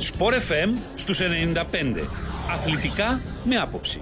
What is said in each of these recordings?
Sport FM στους 95. Αθλητικά με άποψη.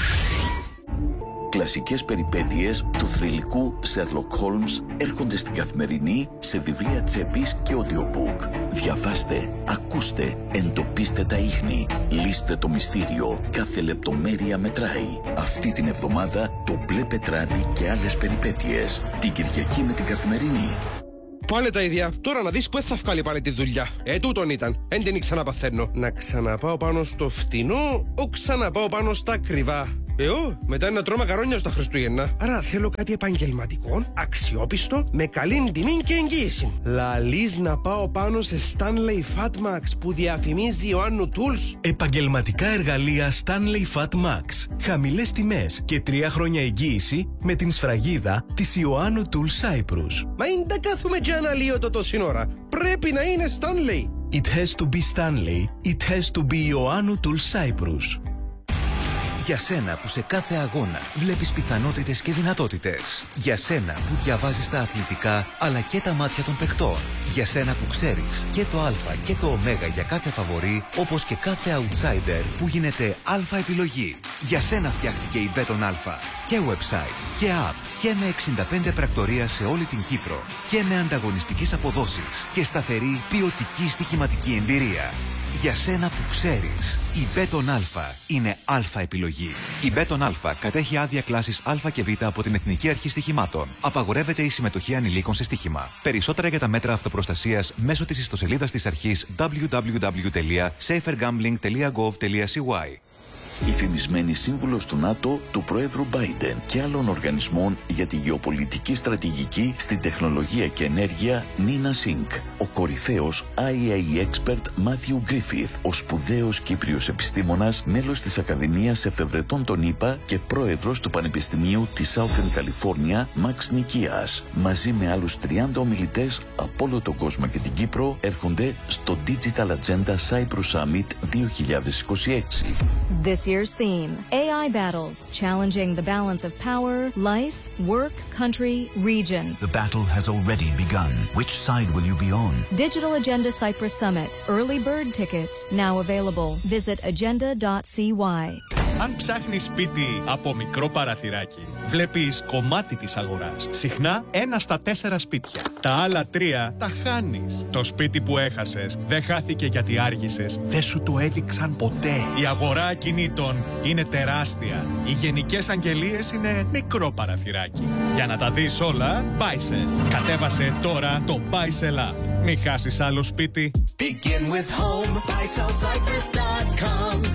Κλασικές περιπέτειες του θρυλικού Sherlock Holmes έρχονται στην Καθημερινή σε βιβλία τσέπης και audiobook. Διαβάστε, ακούστε, εντοπίστε τα ίχνη, λύστε το μυστήριο. Κάθε λεπτομέρεια μετράει. Αυτή την εβδομάδα το μπλε πετράδι και άλλες περιπέτειες. Την Κυριακή με την Καθημερινή. Πάλι τα ίδια. Τώρα να δεις που θα βγάλει πάλι τη δουλειά. Τούτον ήταν. Εν την ξαναπαθαίνω. Να ξαναπάω πάνω στο φτηνό, ο ξαναπάω πάνω στα ακριβά. Μετά είναι να τρώω μακαρόνια στα Χριστούγεννα. Άρα θέλω κάτι επαγγελματικό, αξιόπιστο, με καλή τιμή και εγγύηση. Λαλείς να πάω πάνω σε Stanley Fatmax που διαφημίζει Ιωάννου Tools. Επαγγελματικά εργαλεία Stanley Fatmax. Χαμηλές τιμές και 3 χρόνια εγγύηση με την σφραγίδα της Ιωάννου Tools Cyprus. Μα είναι τα κάθουμε και αναλύω το σύνορα. Πρέπει να είναι Stanley. It has to be Stanley. It has to be Ιωάννου Tools Cyprus. Για σένα που σε κάθε αγώνα βλέπεις πιθανότητες και δυνατότητες. Για σένα που διαβάζεις τα αθλητικά αλλά και τα μάτια των παικτών. Για σένα που ξέρεις και το α και το ω για κάθε φαβορί, όπως και κάθε outsider που γίνεται α επιλογή. Για σένα φτιάχτηκε η Μπέτον Α. Και website και app και με 65 πρακτορία σε όλη την Κύπρο. Και με ανταγωνιστικές αποδόσεις και σταθερή ποιοτική στοιχηματική εμπειρία. Για σένα που ξέρεις, η Μπέτον Α είναι α επιλογή. Η Μπέτον Α κατέχει άδεια κλάσης Α και Β από την Εθνική Αρχή Στοιχημάτων. Απαγορεύεται η συμμετοχή ανηλίκων σε στοίχημα. Περισσότερα για τα μέτρα αυτοπροστασίας μέσω της ιστοσελίδας της αρχής www.safergambling.gov.cy. Η φημισμένη σύμβουλος του ΝΑΤΟ, του Προέδρου Biden και άλλων οργανισμών για τη γεωπολιτική στρατηγική στην τεχνολογία και ενέργεια, Νίνα Σινκ. Ο κορυφαίος IAEA expert Μάθιου Γκρίφιθ, ο σπουδαίος Κύπριος επιστήμονας, μέλος της Ακαδημίας Εφευρετών των ΗΠΑ και πρόεδρος του Πανεπιστημίου της Southern California, Μαξ Νικίας. Μαζί με άλλους 30 ομιλητές από όλο τον κόσμο και την Κύπρο έρχονται στο Digital Agenda Cyprus Summit 2026. This year's theme, AI battles, challenging the balance of power, life, work, country, region. The battle has already begun. Which side will you be on? Digital Agenda Cyprus Summit. Early bird tickets now available. Visit agenda.cy. Αν ψάχνεις σπίτι από μικρό παραθυράκι, βλέπεις κομμάτι της αγοράς. Συχνά 1 στα 4 σπίτια. Τα άλλα 3 τα χάνεις. Το σπίτι που έχασες δεν χάθηκε γιατί άργησες. Δεν σου το έδειξαν ποτέ. Η αγορά ακινήτων είναι τεράστια. Οι γενικές αγγελίες είναι μικρό παραθυράκι. Για να τα δεις όλα, Buysell. Κατέβασε τώρα το Buysell App. Μην χάσεις άλλο σπίτι. Begin with home, BuySellCyprus.com.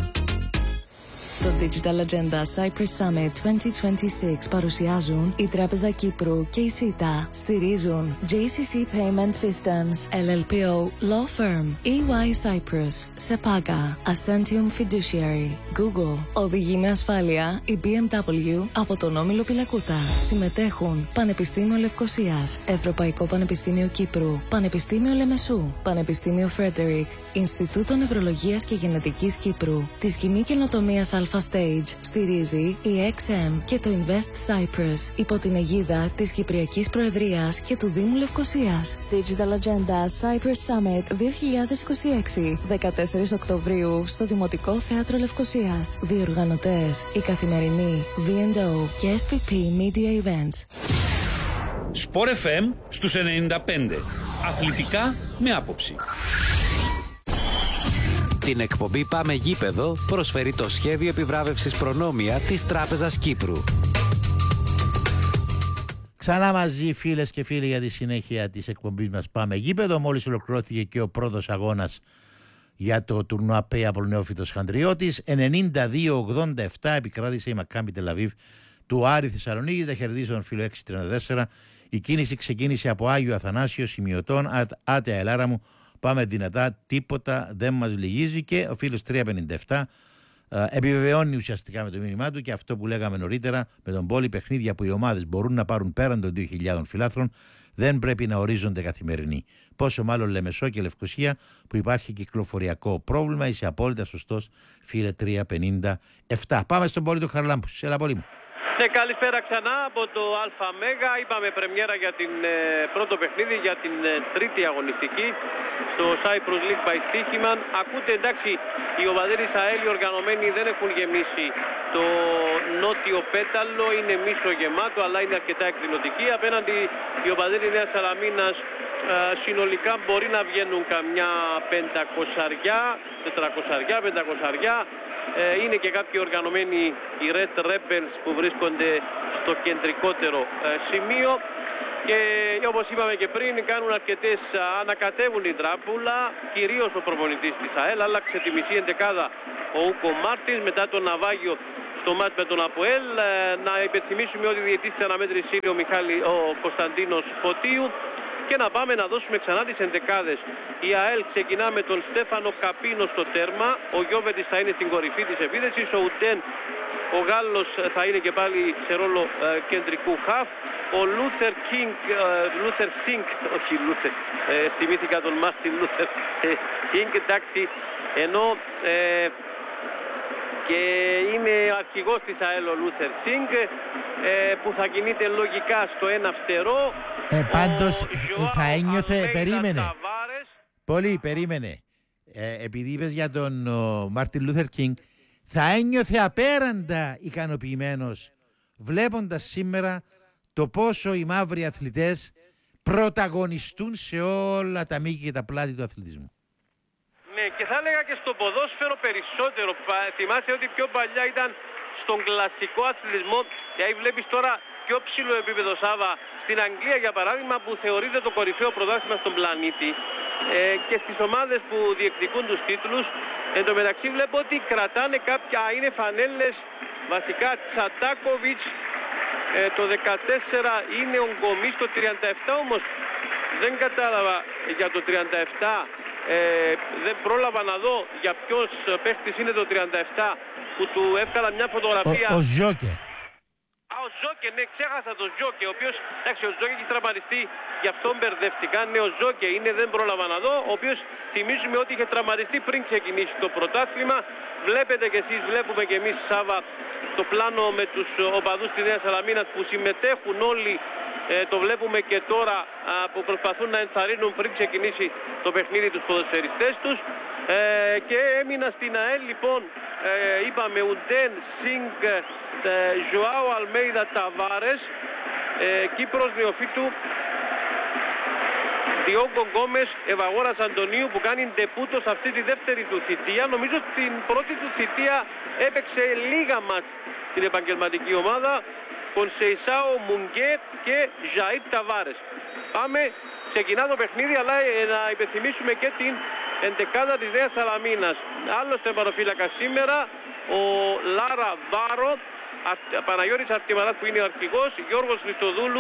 Το Digital Agenda Cyprus Summit 2026 παρουσιάζουν η Τράπεζα Κύπρου και η ΣΥΤΑ. Στηρίζουν JCC Payment Systems, LLPO, Law Firm, EY Cyprus, SEPAGA, Ascentium Fiduciary, Google. Οδηγεί με ασφάλεια η BMW από τον Όμιλο Πιλακούτα. Συμμετέχουν Πανεπιστήμιο Λευκωσίας, Ευρωπαϊκό Πανεπιστήμιο Κύπρου, Πανεπιστήμιο Λεμεσού, Πανεπιστήμιο Φρέντερικ, Ινστιτούτο Νευρολογίας και Γενετικής Κύπρου, τη Σκηνή Καινοτομίας Stage. Στηρίζει η XM και το Invest Cyprus υπό την αιγίδα της Κυπριακής Προεδρίας και του Δήμου Λευκωσίας. Digital Agenda Cyprus Summit 2026, 14 Οκτωβρίου στο Δημοτικό Θέατρο Λευκωσίας. Διοργανωτές η Καθημερινή, V&O και SPP Media Events. Sport FM στους 95. Αθλητικά με άποψη. Την εκπομπή Πάμε Γήπεδο προσφέρει το σχέδιο επιβράβευσης Προνόμια της Τράπεζας Κύπρου. Ξανά μαζί φίλες και φίλοι για τη συνέχεια της εκπομπής μας Πάμε Γήπεδο. Μόλις ολοκληρώθηκε και ο πρώτος αγώνας για το τουρνουά ΠΕΙ από Νεόφυτος Χαντριώτης. 92-87 επικράτησε η Μακάμπι Τελαβίβ του Άρη Θεσσαλονίκης. Τα κερδίζει τον φίλο 6-34. Η κίνηση ξεκίνησε από Άγιο Αθανάσιο σημειωτών. Άτεα Ελάρα μου. Πάμε δυνατά, τίποτα δεν μας λυγίζει. Και ο φίλος 357 επιβεβαιώνει ουσιαστικά με το μήνυμά του και αυτό που λέγαμε νωρίτερα με τον πόλη παιχνίδια που οι ομάδες μπορούν να πάρουν πέραν των 2.000 φιλάθλων δεν πρέπει να ορίζονται καθημερινοί. Πόσο μάλλον Λεμεσό και Λευκοσία που υπάρχει κυκλοφοριακό πρόβλημα. Είσαι απόλυτα σωστός, φίλε 357. Πάμε στον πόλη του Χαραλάμπου. Έλα πολύ μου. Ναι, καλησπέρα ξανά από το ΑΜ. Είπαμε πρεμιέρα για την πρώτο παιχνίδι, για την τρίτη αγωνιστική στο Cyprus League by Stichiman. Ακούτε, εντάξει, οι οπαδοί της ΑΕΛ οι οργανωμένοι δεν έχουν γεμίσει το νότιο πέταλο, είναι μίσο γεμάτο, αλλά είναι αρκετά εκδηλωτικοί. Απέναντι οι οπαδοί της Νέας Σαλαμίνας συνολικά μπορεί να βγαίνουν καμιά 500, 400, 500. Είναι και κάποιοι οργανωμένοι, οι Red Rebels, που βρίσκονται στο κεντρικότερο σημείο, και όπως είπαμε και πριν, κάνουν αρκετές, ανακατεύουν την τράπουλα, κυρίως ο προπονητής της ΑΕΛ. Άλλαξε τη μισή εντεκάδα ο Ούκο Μάρτινς μετά τον ναυάγιο στο μάτς με τον ΑΠΟΕΛ. Να υπενθυμίσουμε ότι διαιτής της αναμέτρησης είναι ο Κωνσταντίνος Φωτίου. Και να πάμε να δώσουμε ξανά τις εντεκάδες. Η ΑΕΛ ξεκινά με τον Στέφανο Καπίνο στο τέρμα. Ο Γιώβετης θα είναι στην κορυφή της επίθεσης. Ο Ουντέν, ο Γάλλος, θα είναι και πάλι σε ρόλο κεντρικού χαφ. Ο Λούθερ Σίνκ, όχι Λούθερ, θυμήθηκα τον Μάρτιν Λούθερ Σίνκ, εντάξει, ενώ και είναι αρχηγός της ΑΕΛ ο Λούθερ Σίνκ, που θα κινείται λογικά στο ένα φτερό. Πάντως θα ένιωθε, περίμενε, πολύ περίμενε, επειδή είπες για τον Μάρτιν Λούθερ Κίνγκ, θα ένιωθε απέραντα ικανοποιημένος βλέποντας σήμερα το πόσο οι μαύροι αθλητές πρωταγωνιστούν σε όλα τα μήκη και τα πλάτη του αθλητισμού. Ναι, και θα έλεγα και στο ποδόσφαιρο περισσότερο. Θυμάσαι ότι πιο παλιά ήταν στον κλασικό αθλητισμό, δηλαδή βλέπεις τώρα πιο ψηλό επίπεδο, Σάβα, στην Αγγλία για παράδειγμα, που θεωρείται το κορυφαίο πρωτάθλημα στον πλανήτη, και στις ομάδες που διεκδικούν τους τίτλους. Εν τω μεταξύ βλέπω ότι κρατάνε κάποια, είναι φανέλες βασικά Τσατάκοβιτς, το 14 είναι ο Γκομής, το 37 όμως δεν κατάλαβα για το 37, δεν πρόλαβα να δω για ποιος παίχτης είναι το 37 που του έβγαλα μια φωτογραφία. Ο Ζόκε. Ο Ζόκε, ναι, ξέχασα τον Ζόκε, ο οποίος, εντάξει, ο Ζόκε έχει τραυματιστεί, γι' αυτό μπερδεύτηκα. Ναι, ο Ζόκε είναι, δεν πρόλαβα να δω, ο οποίος θυμίζουμε ότι είχε τραυματιστεί πριν ξεκινήσει το πρωτάθλημα. Βλέπετε κι εσείς, βλέπουμε κι εμείς, Σάβα, το πλάνο με τους οπαδούς της Νέας Σαλαμίνας που συμμετέχουν όλοι. Το βλέπουμε και τώρα που προσπαθούν να ενθαρρύνουν πριν ξεκινήσει το παιχνίδι τους ποδοσφαιριστές τους. Και έμεινα στην ΑΕΛ, λοιπόν, είπαμε Ουντέν, Σίνγκ, Ζωάο Αλμέιδα, Ταβάρες, Κύπρος Νεοφύτου, Διόγκο Γκόμες, Ευαγόρας Αντωνίου, που κάνει ντεπούτο σε αυτή τη δεύτερη του θητεία. Νομίζω στην πρώτη του θητεία έπαιξε λίγα μάτς στην επαγγελματική ομάδα. Κονσεϊσάο, Μουνγκέ και Ζαΐτ Ταβάρες. Πάμε, ξεκινά το παιχνίδι, αλλά να υπενθυμίσουμε και την εντεκάδα της Νέας Σαλαμίνας. Άλλος τερματοφύλακας σήμερα, ο Λάρα Βάρο, Παναγιώτης Αρτιμαράς που είναι ο αρχηγός, Γιώργος Χριστοδούλου,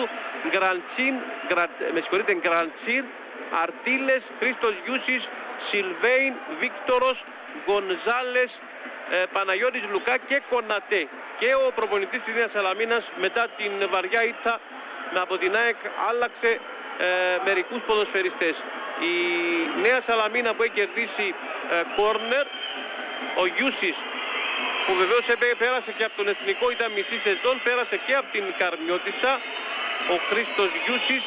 Γκραντσίρ, Αρτίλες, Χρήστος Γιούσης, Σιλβέιν, Βίκτορος, Γκονζάλες, Παναγιώτης Λουκά και Κονατέ. Και ο προπονητής της Νέας Σαλαμίνας, μετά την βαριά ήττα από την ΑΕΚ, άλλαξε μερικούς ποδοσφαιριστές. Η Νέα Σαλαμίνα που έχει κερδίσει κόρνερ, ο Γιούσης, που βεβαίως πέρασε και από τον Εθνικό, ήταν μισή σεζόν, πέρασε και από την Καρμιώτισσα, ο Χρήστος Γιούσης,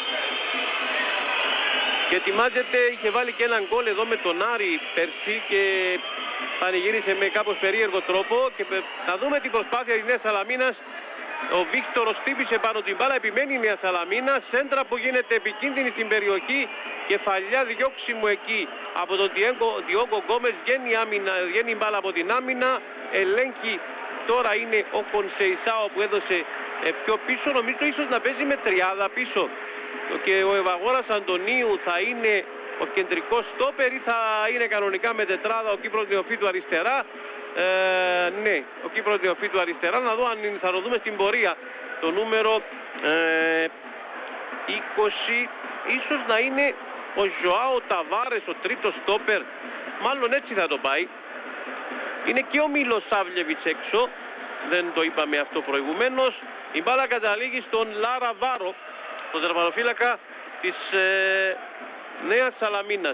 και ετοιμάζεται, είχε βάλει και έναν γκολ εδώ με τον Άρη πέρσι και πανηγύρισε με κάπως περίεργο τρόπο. Και να δούμε την προσπάθεια της Νέας Σαλαμίνας. Ο Βίκτορος χτύπησε πάνω την μπάλα, επιμένει η Νέα Σαλαμίνα, σέντρα που γίνεται επικίνδυνη στην περιοχή, κεφαλιά διώξιμου εκεί από τον Διόγκο Γκόμες, βγαίνει η μπάλα από την άμυνα, ελέγχει, τώρα είναι ο Κονσεϊσάο που έδωσε πιο πίσω, νομίζω ίσως να παίζει με τριάδα πίσω, και ο Ευαγόρας Αντωνίου θα είναι ο κεντρικός στόπερ ή θα είναι κανονικά με τετράδα ο Κύπρος Νεοφύτου αριστερά. Ναι, ο Κύπρος Νεοφύτου αριστερά. Να δω αν θα το δούμε στην πορεία. Το νούμερο 20 ίσως να είναι ο Ζωάο Ταβάρες, ο τρίτος στόπερ. Μάλλον έτσι θα το πάει. Είναι και ο Μιλοσάβλεβιτς έξω, δεν το είπαμε αυτό προηγουμένως. Η μπάλα καταλήγει στον Λάρα Βάρο, τον τερματοφύλακα της Νέας Σαλαμίνας.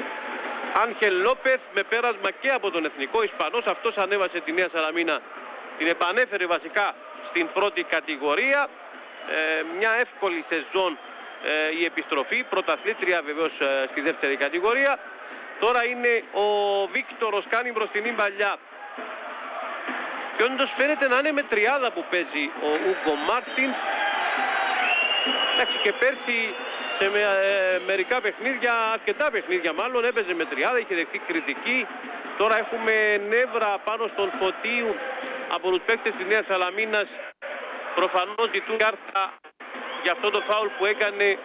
Άγχελ Λόπεθ με πέρασμα και από τον Εθνικό, Ισπανός, αυτός ανέβασε τη Νέα Σαλαμίνα την επανέφερε βασικά στην πρώτη κατηγορία. Μια εύκολη σεζόν η επιστροφή, πρωταθλήτρια βεβαίως στη δεύτερη κατηγορία. Τώρα είναι ο Βίκτορος, κάνει μπροστινή παλιά. Και όντως φαίνεται να είναι με τριάδα που παίζει ο Ούγκο Μάρτινς. Εντάξει, και πέρσι σε μερικά παιχνίδια, αρκετά παιχνίδια μάλλον, έπαιζε με τριάδα, είχε δεχτεί κριτική. Τώρα έχουμε νεύρα πάνω στον Φωτίου από τους παίκτες της Νέας Σαλαμίνας. Προφανώς ζητούν κάρτα για αυτό το φάουλ που έκανε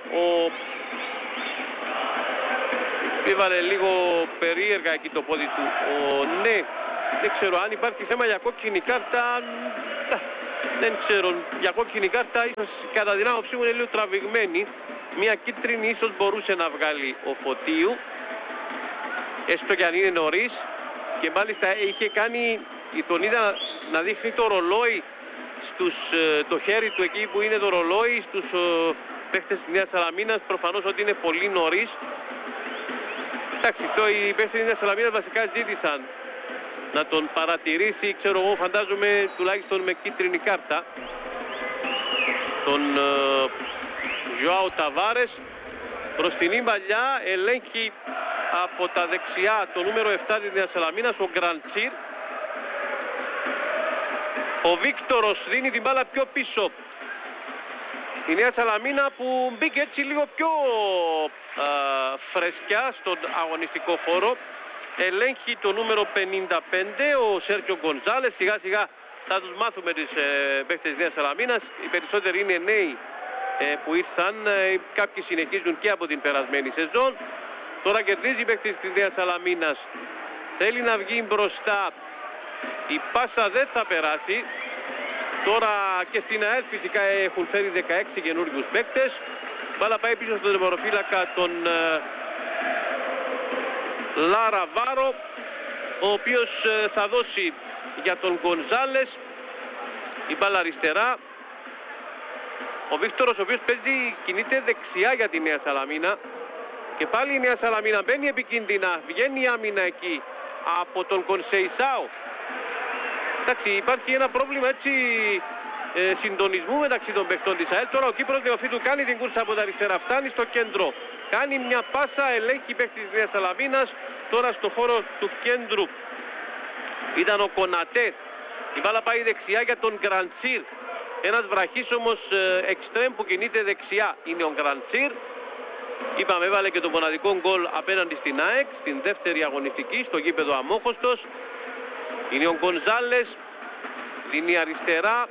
έβαλε λίγο περίεργα εκεί το πόδι του. Ναι, δεν ξέρω αν υπάρχει θέμα για κόκκινη κάρτα. Δεν ξέρω, για κόκκινη κάρτα ίσως κατά την άποψή μου είναι λίγο τραβηγμένη. Μια κίτρινη ίσως μπορούσε να βγάλει ο Φωτίου, έστω και αν είναι νωρίς. Και μάλιστα είχε κάνει, τον είδα να δείχνει το ρολόι το χέρι του εκεί που είναι το ρολόι στους παίχτες της Νέας Σαλαμίνας. Προφανώς ότι είναι πολύ νωρίς. Εντάξει, οι παίχτες της Νέας Σαλαμίνας βασικά ζήτησαν να τον παρατηρήσει, ξέρω εγώ, φαντάζομαι τουλάχιστον με κίτρινη κάρτα, τον Ζωάο Ταβάρες. Μπροστινή παλιά, ελέγχει από τα δεξιά το νούμερο 7 της Νέας Σαλαμίνας, ο Γκραντσίρ. Ο Βίκτορος δίνει την μπάλα πιο πίσω. Η Νέα Σαλαμίνα που μπήκε έτσι λίγο πιο φρεσκιά στον αγωνιστικό χώρο. Ελέγχει το νούμερο 55, ο Σέρκιο Γκονζάλες. Σιγά σιγά θα τους μάθουμε τις παίκτες της Νέας Σαλαμίνας. Οι περισσότεροι είναι νέοι που ήρθαν. Κάποιοι συνεχίζουν και από την περασμένη σεζόν. Τώρα κερδίζει η παίκτης της Νέας Σαλαμίνας. Θέλει να βγει μπροστά. Η πάσα δεν θα περάσει. Τώρα και στην ΑΕΛ φυσικά έχουν φέρει 16 καινούργιους παίκτες. Μπάλα πάει πίσω στον τερματοφύλακα τον Λάρα Βάρο, ο οποίος θα δώσει για τον Γκονζάλες. Η μπάλα αριστερά. Ο Βίκτορος, ο οποίος παίζει, κινείται δεξιά για τη Νέα Σαλαμίνα. Και πάλι η Νέα Σαλαμίνα μπαίνει επικίνδυνα. Βγαίνει η άμυνα εκεί από τον Κονσεϊσάο. Εντάξει, υπάρχει ένα πρόβλημα έτσι συντονισμού μεταξύ των παιχτών της ΑΕΛ. Τώρα ο Κύπρος Νεοφύτου κάνει την κούρσα από τα αριστερά, φτάνει στο κέντρο. Κάνει μια πάσα, ελέγχει παίχτη της Νέας Σαλαμίνας. Τώρα στο χώρο του κέντρου ήταν ο Κονατέ. Η μπάλα πάει δεξιά για τον Γκραντσίρ. Ένας βραχής όμως εξτρέμ που κινείται δεξιά είναι ο Γκραντσίρ. Είπαμε, έβαλε και το μοναδικό γκολ απέναντι στην ΑΕΚ, στην δεύτερη αγωνιστική, στο γήπεδο Αμόχωστος. Είναι ο Γκονζάλες, δίνει αριστερά.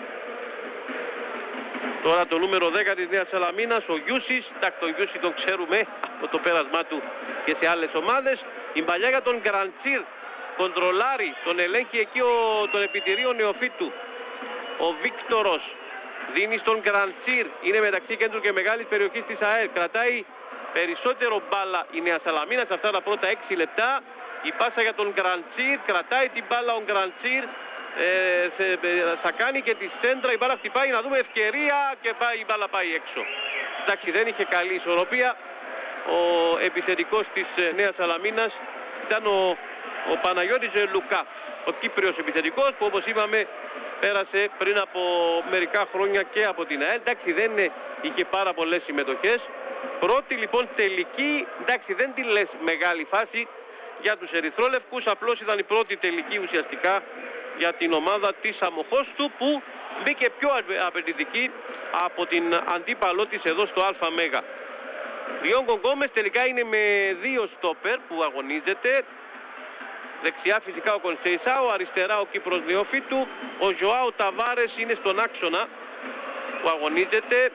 Τώρα το νούμερο 10 της Νέας Σαλαμίνας, ο Γιούσης. Εντάξει, τον Γιούση τον ξέρουμε από το πέρασμά του και σε άλλες ομάδες. Η παλιά για τον Γκραντσίρ, κοντρολάρει, τον ελέγχει εκεί τον επιτηρείο Νεοφύτου. Ο Βίκτορος δίνει στον Γκραντσίρ, είναι μεταξύ κέντρου και μεγάλης περιοχής της ΑΕΛ. Κρατάει περισσότερο μπάλα η Νέα Σαλαμίνα σε αυτά τα πρώτα 6 λεπτά. Η πάσα για τον Γκραντσίρ, κρατάει την μπάλα ο Γκραντσίρ, θα κάνει και τη σέντρα, η μπάλα χτυπάει, να δούμε ευκαιρία και η μπάλα πάει έξω. Εντάξει, δεν είχε καλή ισορροπία. Ο επιθετικός της Νέας Σαλαμίνας ήταν ο Παναγιώτης Λουκά, ο Κύπριος επιθετικός που όπως είπαμε πέρασε πριν από μερικά χρόνια και από την ΑΕΛ. Εντάξει, δεν είχε πάρα πολλές συμμετοχές. Πρώτη λοιπόν τελική, εντάξει, δεν τη λες μεγάλη φάση για τους ερυθρόλευκους, απλώς ήταν η πρώτη τελική ουσιαστικά για την ομάδα της Αμοχώστου που μπήκε πιο απαιτητική από την αντίπαλό της εδώ στο ΑΜ. Διόγκο Γκόμες τελικά είναι με 2 στόπερ που αγωνίζεται. Δεξιά φυσικά ο Κονσεϊσάο, αριστερά ο Κύπρος Νεοφύτου. Ο Ζωάο Ταβάρες είναι στον άξονα που αγωνίζεται.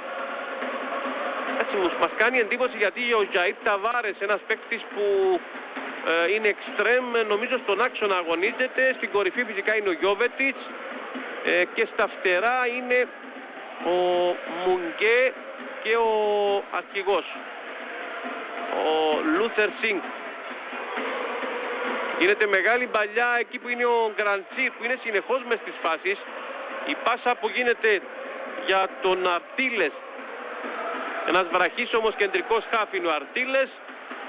Μας κάνει εντύπωση γιατί ο Τζαΐρ Ταβάρες, ένας παίκτης που είναι εξτρέμ, νομίζω στον άξονα αγωνίζεται. Στην κορυφή φυσικά είναι ο Γιόβετιτς και στα φτερά είναι ο Μουνγκέ και ο αρχηγός, ο Λούθερ Σινγκ. Γίνεται μεγάλη παλιά εκεί που είναι ο Γκραντσίρ που είναι συνεχώς μες στις φάσεις. Η πάσα που γίνεται για τον Αρτίλες, ένας βραχής όμως κεντρικός χάφ είναι ο Αρτίλες.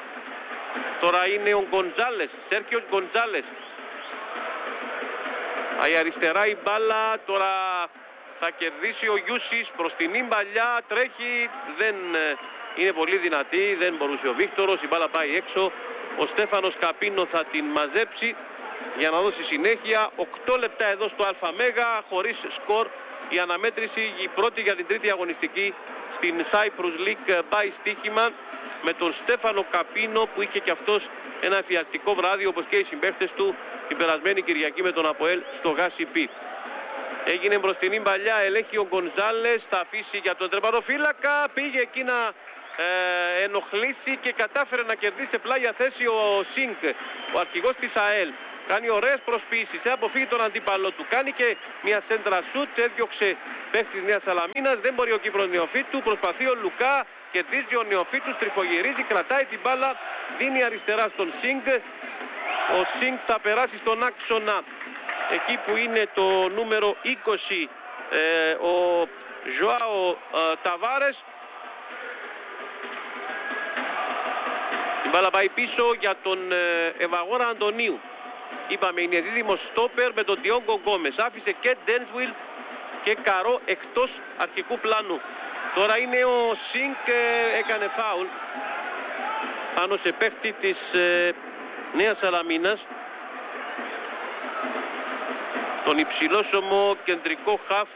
Τώρα είναι ο Γκονζάλες, Σέρκιο Γκονζάλες. Η αριστερά η μπάλα, τώρα θα κερδίσει ο Γιούσης προς την ύμπαλιά, τρέχει, δεν είναι πολύ δυνατή, δεν μπορούσε ο Βίκτορος, η μπάλα πάει έξω. Ο Στέφανος Καπίνο θα την μαζέψει για να δώσει συνέχεια. 8 λεπτά εδώ στο ΑΜΕΓΑ, χωρίς σκορ. Η αναμέτρηση η πρώτη για την τρίτη αγωνιστική στην Cyprus League by Στίχημαν, με τον Στέφανο Καπίνο που είχε και αυτός ένα εφιαλτικό βράδυ όπως και οι συμπαίχτες του την περασμένη Κυριακή με τον ΑΠΟΕΛ στο ΓΑΣΥΠΗ. Έγινε μπροστινή μπαλιά, ελέγχει ο Γκονζάλες, θα αφήσει για τον τερματοφύλακα, πήγε εκεί να ενοχλήσει και κατάφερε να κερδίσει σε πλάγια θέση ο Σίνκ, ο αρχηγός της ΑΕΛ. Κάνει ωραίες προσποιήσεις, αποφύγει τον αντίπαλο του, κάνει και μια σέντρα σούτ, έδιωξε παίκτης Νέας Σαλαμίνας, δεν μπορεί ο Κύπρος Νεοφύτου, προσπαθεί ο Λουκά, κερδίζει ο Νεοφύτου, τριφογυρίζει, κρατάει την μπάλα, δίνει αριστερά στον Σίνκ. Ο Σίνκ θα περάσει στον άξονα, εκεί που είναι το νούμερο 20, ο Ζωάο Ταβάρες. Η μπάλα πάει πίσω για τον Ευαγόρα Αντωνίου. Είπαμε είναι δίδυμος στόπερ με τον Διόγκο Γκόμες. Άφησε και Ντένσουιλ και Καρό εκτός αρχικού πλάνου. Τώρα είναι ο Σίνκ, έκανε φάουλ πάνω σε παίχτη της Νέας Σαλαμίνας, τον υψηλόσωμο κεντρικό χαφ.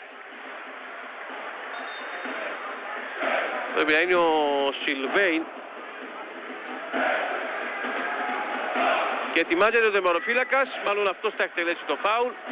Πρέπει να είναι ο Σιλβέιν. Και ετοιμάζεται ο τερματοφύλακας, μάλλον αυτός θα εκτελέσει το φάουλ.